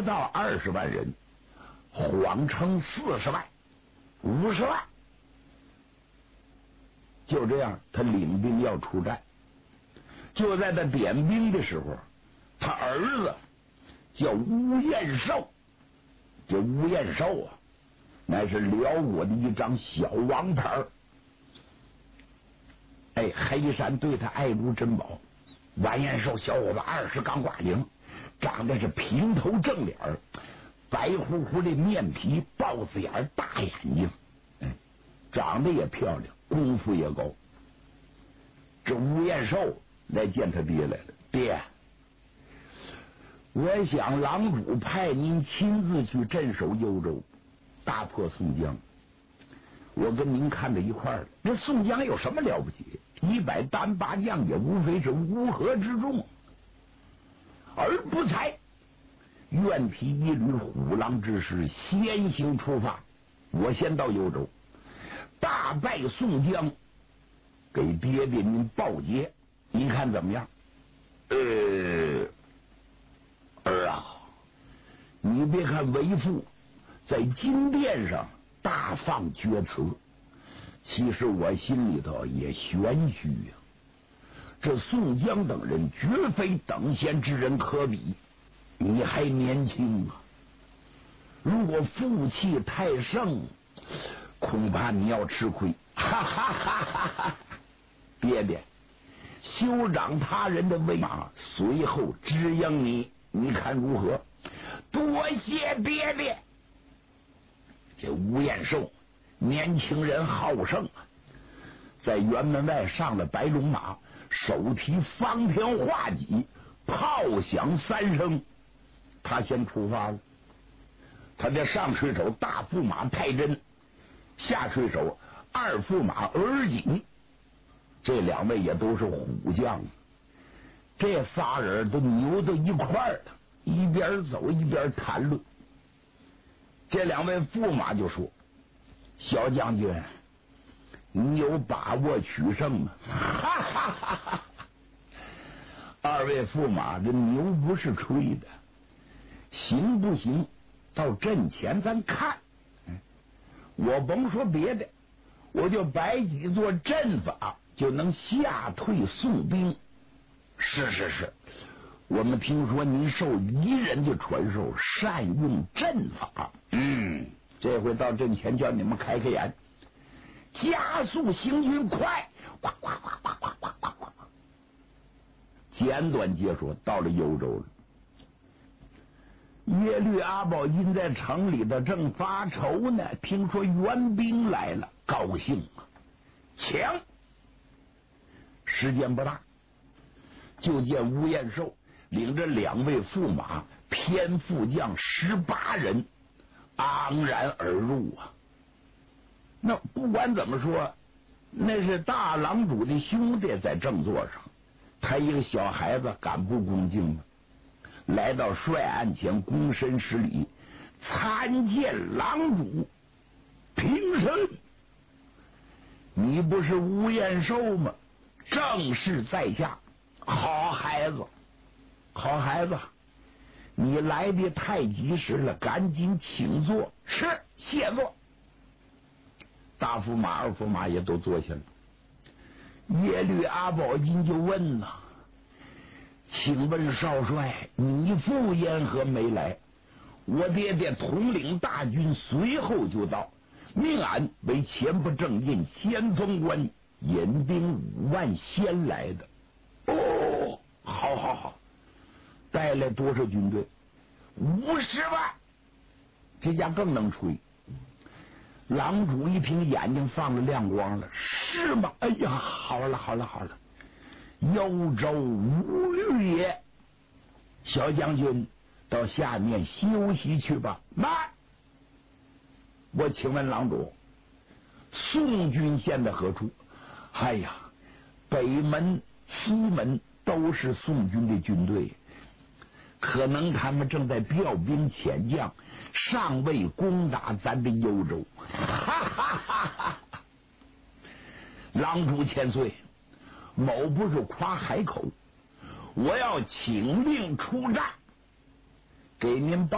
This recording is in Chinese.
到20万人，谎称40万、50万。就这样，他领兵要出战。就在他点兵的时候，他儿子叫吴彦寿。这吴彦寿啊，乃是辽国的一张小王牌。哎，黑山对他爱如珍宝。完彦寿小伙子20刚挂领，长得是平头正脸，白乎乎的面皮，豹子眼，大眼睛，长得也漂亮，功夫也高。这吴彦寿来见他爹来了，爹，我想郎主派您亲自去镇守幽州，大破宋江。我跟您看在一块儿，这宋江有什么了不起？100单八将也无非是乌合之众，而不才愿提一缕虎狼之师，先行出发。我先到幽州，大败宋江，给爹爹您报捷，您看怎么样？儿啊，你别看为父在金殿上大放厥词，其实我心里头也玄虚呀。这宋江等人绝非等闲之人可比，你还年轻啊，如果负气太盛，恐怕你要吃亏。哈哈哈哈哈！爹爹，休长他人的威马，随后支应你，你看如何？多谢爹爹。这吴彦寿年轻人好胜啊，在辕门外上了白龙马，手提方天画戟，炮响3声，他先出发了。他的上水手大驸马太真，下水手2驸马尔景，这2位也都是虎将，这仨人都牛到一块儿了，一边走一边谈论。这2位驸马就说：“小将军，你有把握取胜吗？”哈哈哈哈！2位驸马，这牛不是吹的，行不行？到阵前咱看。我甭说别的，我就摆几座阵法，就能吓退宋兵。是，我们听说您受彝人的传授，善用阵法。这回到阵前叫你们开开眼，加速行军，快！呱呱呱呱呱呱呱呱！简短结说，到了幽州了。耶律阿保因在城里头正发愁呢，听说援兵来了，高兴啊！抢！时间不大，就见吴彦寿领着2位驸马偏副将18人昂然而入啊！那不管怎么说，那是大郎主的兄弟在正座上，他一个小孩子敢不恭敬吗？来到帅案前，躬身施礼，参见郎主平身。你不是吴彦寿吗？正是在下。好孩子，好孩子，你来的太及时了，赶紧请坐。是，谢座。大驸马、2驸马也都坐下了。耶律阿保因就问呐：“请问少帅，你父言何没来？”我爹爹统领大军随后就到，命俺为前不正印先锋官，引兵5万先来的。哦，好，带来多少军队？50万。这家更能吹。郎主一听，眼睛放了亮光了。是吗？哎呀，好了，幽州无虑也。小将军到下面休息去吧。慢，我请问郎主，宋军现在何处？哎呀，北门西门都是宋军的军队，可能他们正在调兵遣将，尚未攻打咱的幽州。哈哈哈哈！郎主千岁，某不是夸海口，我要请令出战，给您报